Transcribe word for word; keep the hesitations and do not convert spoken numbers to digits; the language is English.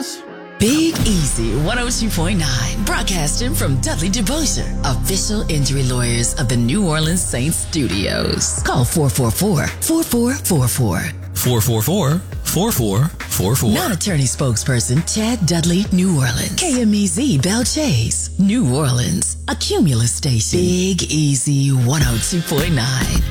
Jones. Big Easy one oh two point nine, broadcasting from Dudley DeBosier, official injury lawyers of the New Orleans Saints studios. Call four four four, four four four four. four four four, four four four four. Non-attorney spokesperson Chad Dudley, New Orleans. K M E Z Bell Chase, New Orleans. A Cumulus station. Big Easy one oh two point nine.